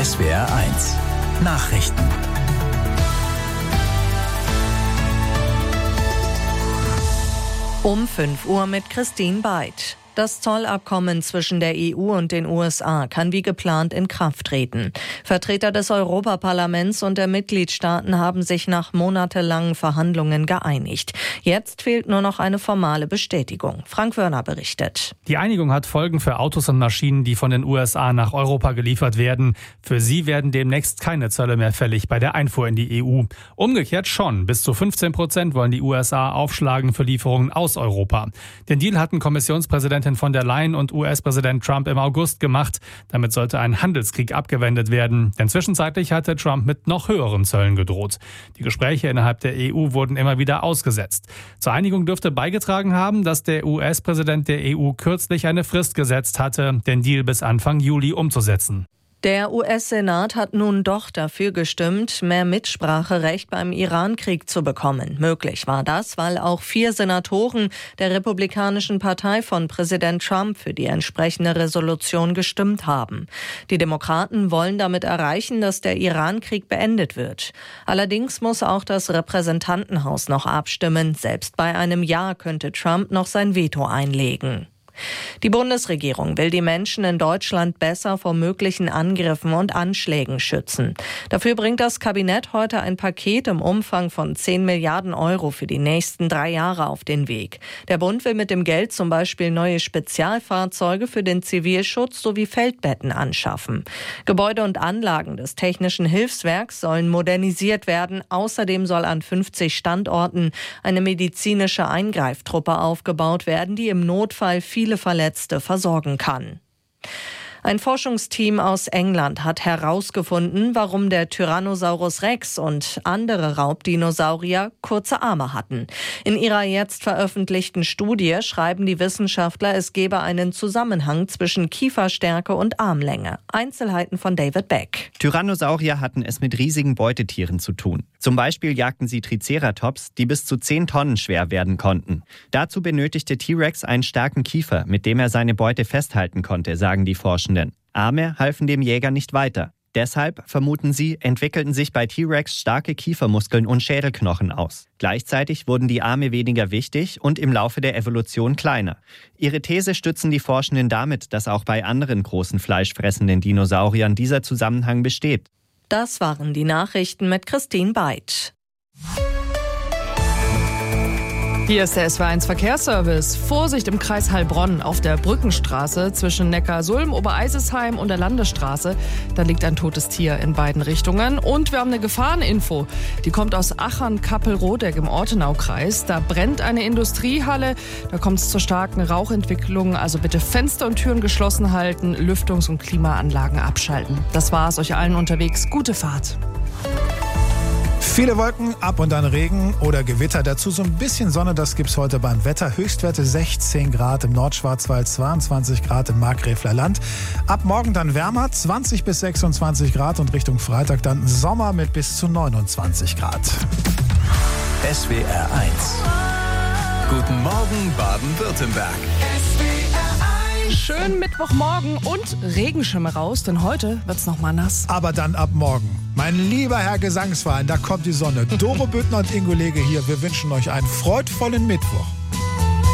SWR1 Nachrichten. Um 5 Uhr mit Christine Beid. Das Zollabkommen zwischen der EU und den USA kann wie geplant in Kraft treten. Vertreter des Europaparlaments und der Mitgliedstaaten haben sich nach monatelangen Verhandlungen geeinigt. Jetzt fehlt nur noch eine formale Bestätigung. Frank Wörner berichtet. Die Einigung hat Folgen für Autos und Maschinen, die von den USA nach Europa geliefert werden. Für sie werden demnächst keine Zölle mehr fällig bei der Einfuhr in die EU. Umgekehrt schon. Bis zu 15% wollen die USA aufschlagen für Lieferungen aus Europa. Den Deal hatten Kommissionspräsidentin von der Leyen und US-Präsident Trump im August gemacht. Damit sollte ein Handelskrieg abgewendet werden. Denn zwischenzeitlich hatte Trump mit noch höheren Zöllen gedroht. Die Gespräche innerhalb der EU wurden immer wieder ausgesetzt. Zur Einigung dürfte beigetragen haben, dass der US-Präsident der EU kürzlich eine Frist gesetzt hatte, den Deal bis Anfang Juli umzusetzen. Der US-Senat hat nun doch dafür gestimmt, mehr Mitspracherecht beim Iran-Krieg zu bekommen. Möglich war das, weil auch 4 Senatoren der Republikanischen Partei von Präsident Trump für die entsprechende Resolution gestimmt haben. Die Demokraten wollen damit erreichen, dass der Iran-Krieg beendet wird. Allerdings muss auch das Repräsentantenhaus noch abstimmen. Selbst bei einem Ja könnte Trump noch sein Veto einlegen. Die Bundesregierung will die Menschen in Deutschland besser vor möglichen Angriffen und Anschlägen schützen. Dafür bringt das Kabinett heute ein Paket im Umfang von 10 Milliarden Euro für die nächsten 3 Jahre auf den Weg. Der Bund will mit dem Geld zum Beispiel neue Spezialfahrzeuge für den Zivilschutz sowie Feldbetten anschaffen. Gebäude und Anlagen des Technischen Hilfswerks sollen modernisiert werden. Außerdem soll an 50 Standorten eine medizinische Eingreiftruppe aufgebaut werden, die im Notfall viele Verletzte versorgen kann. Ein Forschungsteam aus England hat herausgefunden, warum der Tyrannosaurus Rex und andere Raubdinosaurier kurze Arme hatten. In ihrer jetzt veröffentlichten Studie schreiben die Wissenschaftler, es gebe einen Zusammenhang zwischen Kieferstärke und Armlänge. Einzelheiten von David Beck. Tyrannosaurier hatten es mit riesigen Beutetieren zu tun. Zum Beispiel jagten sie Triceratops, die bis zu 10 Tonnen schwer werden konnten. Dazu benötigte T-Rex einen starken Kiefer, mit dem er seine Beute festhalten konnte, sagen die Forschenden. Arme halfen dem Jäger nicht weiter. Deshalb, vermuten sie, entwickelten sich bei T-Rex starke Kiefermuskeln und Schädelknochen aus. Gleichzeitig wurden die Arme weniger wichtig und im Laufe der Evolution kleiner. Ihre These stützen die Forschenden damit, dass auch bei anderen großen fleischfressenden Dinosauriern dieser Zusammenhang besteht. Das waren die Nachrichten mit Christine Beid. Hier ist der SWR1 Verkehrsservice. Vorsicht im Kreis Heilbronn auf der Brückenstraße zwischen Neckarsulm, Obereisesheim und der Landesstraße. Da liegt ein totes Tier in beiden Richtungen. Und wir haben eine Gefahreninfo. Die kommt aus Achern-Kappelrodek im Ortenaukreis. Da brennt eine Industriehalle. Da kommt es zur starken Rauchentwicklung. Also bitte Fenster und Türen geschlossen halten, Lüftungs- und Klimaanlagen abschalten. Das war's. Euch allen unterwegs. Gute Fahrt. Viele Wolken, ab und an Regen oder Gewitter. Dazu so ein bisschen Sonne, das gibt's heute beim Wetter. Höchstwerte 16 Grad im Nordschwarzwald, 22 Grad im Markgräfler Land. Ab morgen dann wärmer, 20 bis 26 Grad und Richtung Freitag dann Sommer mit bis zu 29 Grad. SWR1 Guten Morgen Baden-Württemberg. Schönen Mittwochmorgen und Regenschirme raus, denn heute wird's noch mal nass. Aber dann ab morgen. Mein lieber Herr Gesangsverein, da kommt die Sonne. Doro Büttner und Ingo Lege hier. Wir wünschen euch einen freudvollen Mittwoch.